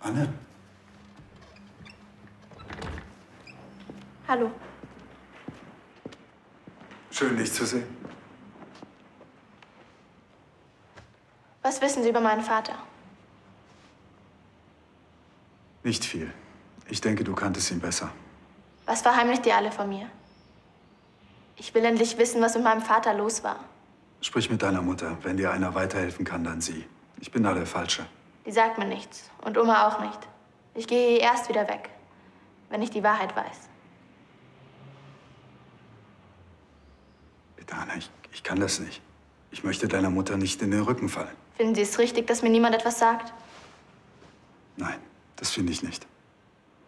Anne? Hallo. Schön, dich zu sehen. Was wissen Sie über meinen Vater? Nicht viel. Ich denke, du kanntest ihn besser. Was verheimlicht ihr alle von mir? Ich will endlich wissen, was mit meinem Vater los war. Sprich mit deiner Mutter. Wenn dir einer weiterhelfen kann, dann sie. Ich bin da der Falsche. Die sagt mir nichts. Und Oma auch nicht. Ich gehe erst wieder weg, wenn ich die Wahrheit weiß. Bitte, Anna, ich kann das nicht. Ich möchte deiner Mutter nicht in den Rücken fallen. Finden Sie es richtig, dass mir niemand etwas sagt? Nein, das finde ich nicht.